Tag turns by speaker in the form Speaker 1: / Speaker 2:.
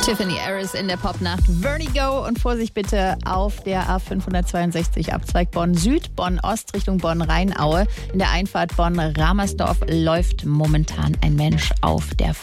Speaker 1: Tiffany Harris in der Popnacht Vertigo und Vorsicht bitte auf der A562 Abzweig Bonn Süd, Bonn Ost Richtung Bonn Rheinaue. In der Einfahrt Bonn Ramersdorf läuft momentan ein Mensch auf der